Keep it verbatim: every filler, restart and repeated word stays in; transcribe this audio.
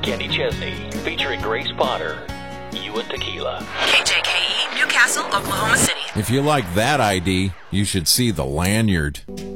Kenny Chesney, featuring Grace Potter. You and Tequila. K J K E, Newcastle, Oklahoma City. If you like that I D, you should see the lanyard.